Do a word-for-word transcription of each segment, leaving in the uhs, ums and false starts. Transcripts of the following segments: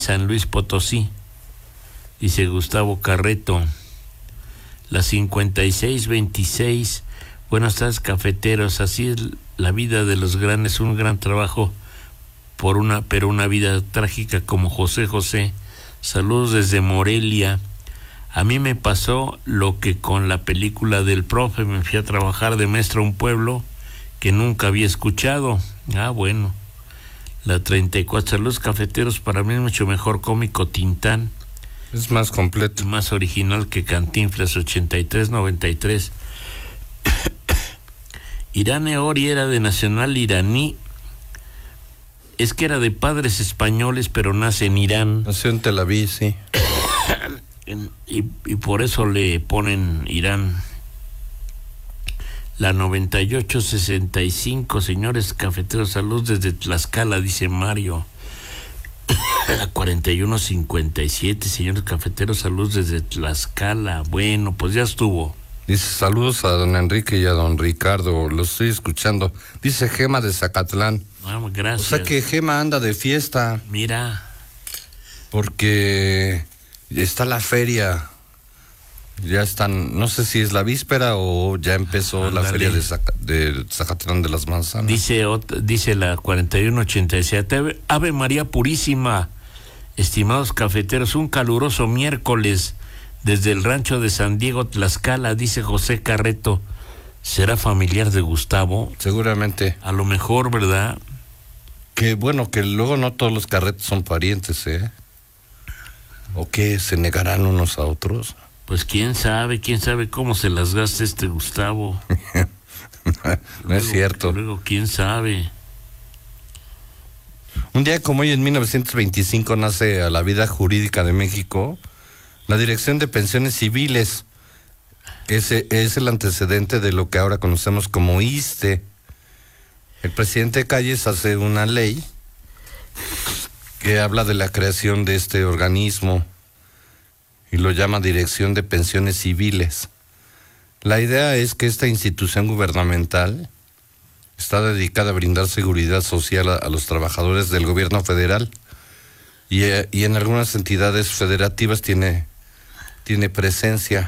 San Luis Potosí, dice Gustavo Carreto. La cincuenta y seis veintiséis, buenas tardes cafeteros, así es la vida de los grandes, un gran trabajo por una, pero una vida trágica como José José. Saludos desde Morelia. A mí me pasó lo que con la película del profe, me fui a trabajar de maestro a un pueblo que nunca había escuchado. Ah, bueno. La treinta y cuatro, saludos cafeteros, para mí es mucho mejor cómico Tintán. Es más completo. Más original que Cantinflas. Ochenta y tres noventa y tres. Irán Eori era de nacional iraní. Es que era de padres españoles, pero nace en Irán. Nació en Tel Aviv, sí. y, y por eso le ponen Irán. La noventa y ocho sesenta y cinco, señores cafeteros, salud desde Tlaxcala, dice Mario. La cuarenta y uno cincuenta y siete, señores cafeteros, salud desde Tlaxcala. Bueno, pues ya estuvo. Dice, saludos a don Enrique y a don Ricardo, los estoy escuchando. Dice Gema de Zacatlán. Ah, gracias. O sea que Gema anda de fiesta. Mira. Porque está la feria. Ya están, no sé si es la víspera o ya empezó ah, la dale. feria de, Zac- de Zacatlán de las Manzanas. Dice, dice la cuarenta y uno ochenta y siete, Ave, Ave María Purísima, estimados cafeteros, un caluroso miércoles desde el rancho de San Diego, Tlaxcala, dice José Carreto. ¿Será familiar de Gustavo? Seguramente. A lo mejor, ¿verdad? Que bueno, que luego no todos los Carretos son parientes, ¿eh? ¿O qué? ¿Se negarán unos a otros? Pues quién sabe, quién sabe cómo se las gasta este Gustavo. no luego, es cierto. Luego, quién sabe. Un día como hoy, en mil novecientos veinticinco, nace a la vida jurídica de México la Dirección de Pensiones Civiles. Ese es el antecedente de lo que ahora conocemos como I S S S T E. El presidente Calles hace una ley que habla de la creación de este organismo y lo llama Dirección de Pensiones Civiles. La idea es que esta institución gubernamental está dedicada a brindar seguridad social a, a los trabajadores del gobierno federal y, y en algunas entidades federativas tiene, tiene presencia.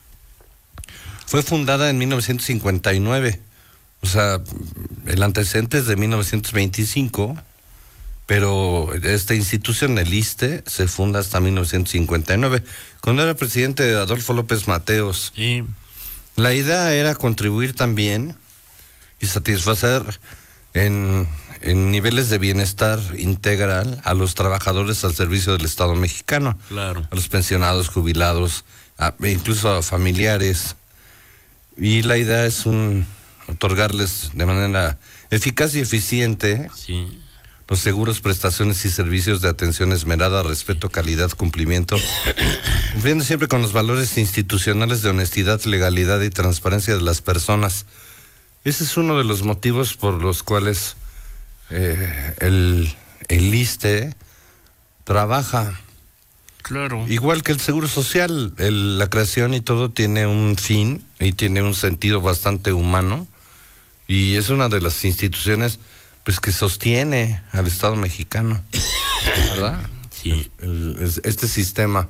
Fue fundada en mil novecientos cincuenta y nueve, o sea, el antecedente es de mil novecientos veinticinco, pero esta institución, el I S S S T E, se funda hasta mil novecientos cincuenta y nueve, cuando era presidente Adolfo López Mateos. Sí. La idea era contribuir también y satisfacer en, en niveles de bienestar integral a los trabajadores al servicio del Estado mexicano. Claro. A los pensionados, jubilados, a, incluso a familiares. Y la idea es un otorgarles de manera eficaz y eficiente sí. los seguros, prestaciones y servicios de atención esmerada, respeto, calidad, cumplimiento, cumpliendo siempre con los valores institucionales de honestidad, legalidad y transparencia de las personas. Ese es uno de los motivos por los cuales eh, el, el I S S S T E trabaja. Claro. Igual que el Seguro Social, el, la creación y todo tiene un fin y tiene un sentido bastante humano, y es una de las instituciones pues que sostiene al Estado mexicano, ¿verdad? Sí. El, el, este sistema.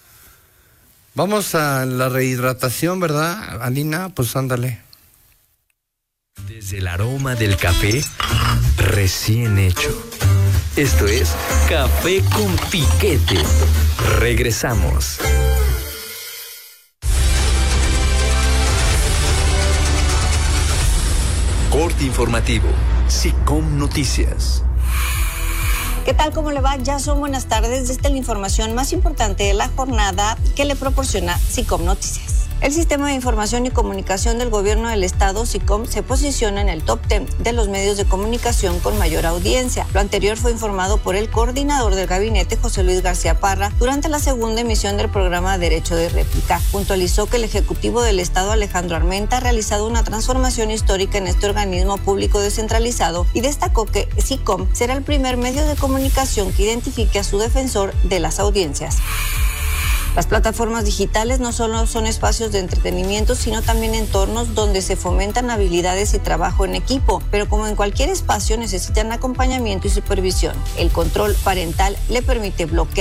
Vamos a la rehidratación, ¿verdad, Alina? Pues ándale. Desde el aroma del café recién hecho. Esto es Café con Piquete. Regresamos. Corte informativo. SICOM Noticias. ¿Qué tal? ¿Cómo le va? Ya son buenas tardes. Esta es la información más importante de la jornada que le proporciona SICOM Noticias. El Sistema de Información y Comunicación del Gobierno del Estado, SICOM, se posiciona en el top diez de los medios de comunicación con mayor audiencia. Lo anterior fue informado por el coordinador del gabinete, José Luis García Parra, durante la segunda emisión del programa Derecho de Réplica. Puntualizó que el Ejecutivo del Estado, Alejandro Armenta, ha realizado una transformación histórica en este organismo público descentralizado y destacó que SICOM será el primer medio de comunicación que identifique a su defensor de las audiencias. Las plataformas digitales no solo son espacios de entretenimiento, sino también entornos donde se fomentan habilidades y trabajo en equipo, pero como en cualquier espacio necesitan acompañamiento y supervisión. El control parental le permite bloquear